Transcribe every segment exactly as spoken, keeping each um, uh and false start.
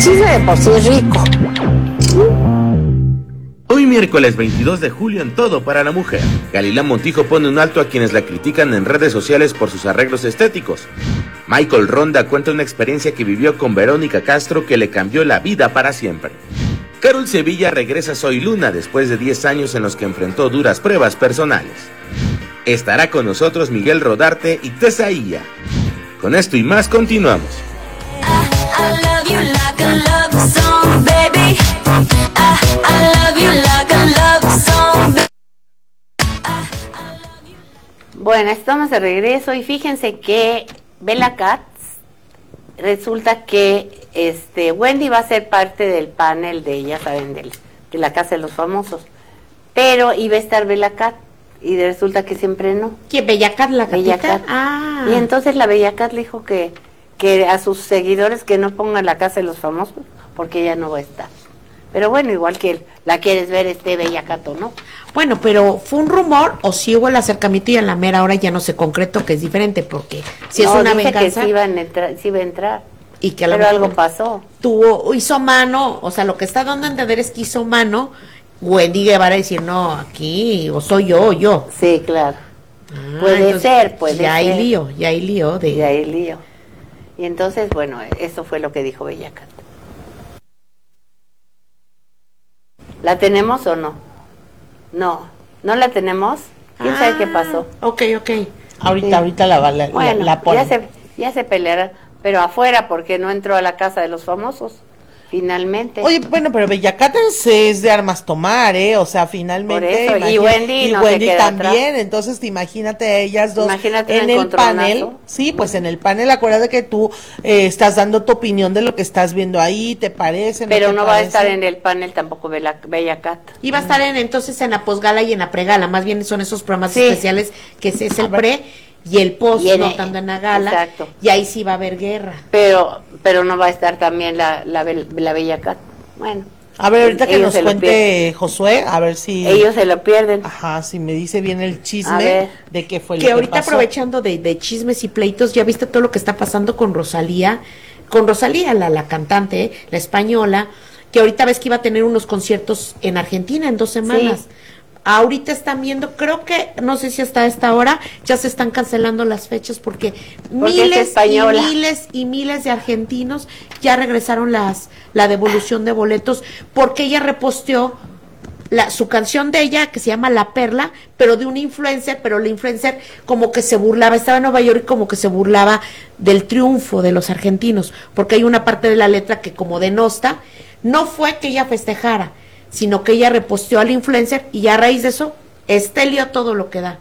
chisme de por sí es rico. Hoy miércoles veintidós de julio en Todo para la Mujer, Galilán Montijo pone un alto a quienes la critican en redes sociales por sus arreglos estéticos. Michael Ronda cuenta una experiencia que vivió con Verónica Castro que le cambió la vida para siempre. Carol Sevilla regresa a Soy Luna después de diez años en los que enfrentó duras pruebas personales. Estará con nosotros Miguel Rodarte y Tesaía. Con esto y más continuamos. Bueno, estamos de regreso y fíjense que Bella Katz, resulta que este Wendy va a ser parte del panel de, ya saben, de, de la Casa de los Famosos, pero iba a estar Bella Katz y resulta que siempre no. ¿Quién? ¿Bella Katz, la Bella gatita? Katz. Ah. Y entonces la Bella Katz le dijo que, que a sus seguidores que no pongan la Casa de los Famosos porque ella no va a estar. Pero bueno, igual que la quieres ver este Bella Katz, ¿no? Bueno, pero ¿fue un rumor o si hubo el acercamiento y a la mera hora ya no se concretó, que es diferente? Porque si no, es una dice venganza... que sí, iban a entrar, sí iba a entrar, y que a lo pero mejor algo pasó. Tuvo, hizo mano, o sea, lo que está dando a entender es que hizo mano Wendy Guevara decir, no, aquí, o soy yo, o yo. Sí, claro. Ah, puede entonces, ser, puede ya ser. hay lío, ya hay lío. De... Ya hay lío. Y entonces, bueno, eso fue lo que dijo Bella Katz. ¿La tenemos o no? No, ¿no la tenemos? ¿Quién ah, sabe qué pasó? Ok, ok. Ahorita, Sí. ahorita la, la, Bueno, la, la ponen. ya se, ya se peleará, pero afuera porque no entró a la Casa de los Famosos, finalmente. Oye, bueno, pero Bella Katz es de armas tomar, ¿eh? O sea, finalmente. Por eso, y imagina- Wendy y no se Wendy queda también, atrás. entonces imagínate a ellas dos Imagínate en un el encontronazo. panel. Sí, pues en el panel, acuérdate que tú eh, estás dando tu opinión de lo que estás viendo ahí, ¿te parece? pero te no va a parece? estar en el panel tampoco Bella, Bella Katz. Iba a estar en, entonces en la posgala y en la pregala, más bien son esos programas Sí. especiales que es, es el pre y el post, Y en no el- tanto en la gala, exacto. y ahí sí va a haber guerra. Pero pero no va a estar también la, la, Bel- la Bella Katz. Bueno. A ver, ahorita que ellos nos se lo cuente Josué, a ver si... Ellos se lo pierden. Ajá, si me dice bien el A chisme ver. de qué fue lo Que que ahorita pasó. aprovechando de, de chismes y pleitos, ya viste todo lo que está pasando con Rosalía, con Rosalía, la, la cantante, la española, que ahorita ves que iba a tener unos conciertos en Argentina en dos semanas. Sí. Ahorita están viendo, creo que, no sé si hasta esta hora, ya se están cancelando las fechas porque, Porque es miles y española. miles y miles de argentinos ya regresaron las la devolución de boletos porque ella reposteó la, su canción de ella que se llama La Perla, pero de un influencer, pero la influencer como que se burlaba, estaba en Nueva York y como que se burlaba del triunfo de los argentinos, porque hay una parte de la letra que como denosta, no fue que ella festejara, sino que ella reposteó al influencer y ya a raíz de eso, estelio todo lo que da.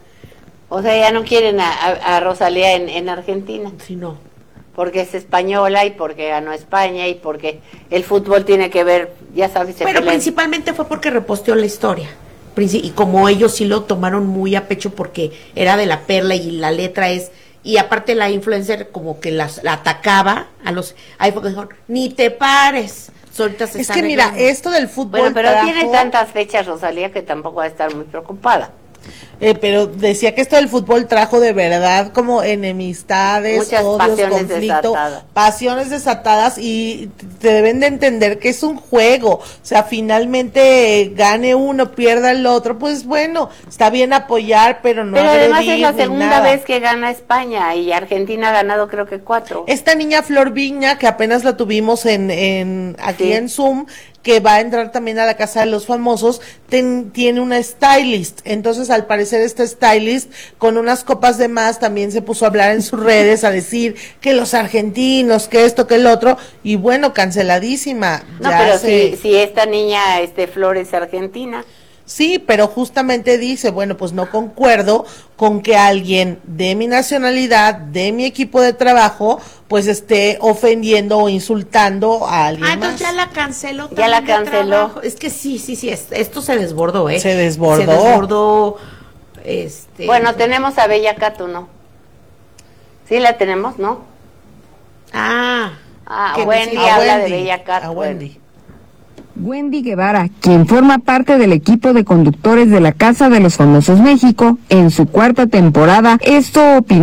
O sea, ya no quieren a, a, a Rosalía en, en Argentina. Si no. Porque es española y porque ganó España y porque el fútbol tiene que ver, ya sabes. se Pero pelean. principalmente fue porque reposteó la historia. Princi- Y como ellos sí lo tomaron muy a pecho porque era de La Perla y la letra es... Y aparte la influencer como que las, la atacaba a los... Ahí fue que dijeron, ni te pares. Ahorita se Es está que mira, arreglando. esto del fútbol Bueno, pero trajo- tiene tantas fechas Rosalía que tampoco va a estar muy preocupada. Eh, pero decía que esto del fútbol trajo de verdad como enemistades, Muchas odios, pasiones conflicto, desatadas. pasiones desatadas y te deben de entender que es un juego, o sea, finalmente eh, gane uno, pierda el otro, pues bueno, está bien apoyar, pero no Pero además es agredir la ni segunda nada. vez que gana España y Argentina ha ganado creo que cuatro. Esta niña Flor Viña, que apenas la tuvimos en, en aquí Sí. en Zoom, que va a entrar también a la Casa de los Famosos, ten- tiene una stylist. Entonces, al parecer, esta stylist, con unas copas de más, también se puso a hablar en sus redes, a decir que los argentinos, que esto, que el otro, y bueno, canceladísima. No, Ya pero se- si, si esta niña, este Flor es argentina. Sí, pero justamente dice, bueno, pues no concuerdo con que alguien de mi nacionalidad, de mi equipo de trabajo, pues esté ofendiendo o insultando a alguien Ah, entonces más. ya la canceló. Ya la también de canceló. trabajo. Es que sí, sí, sí, es- esto se desbordó, ¿eh? Se desbordó. Se desbordó, este... Bueno, tenemos a Bella Katz, ¿no? Sí la tenemos, ¿no? Ah, Ah, Que Wendy a habla Wendy, de Bella Katz. a bueno. Wendy. Wendy Guevara, quien forma parte del equipo de conductores de la Casa de los Famosos México, en su cuarta temporada, esto opinó.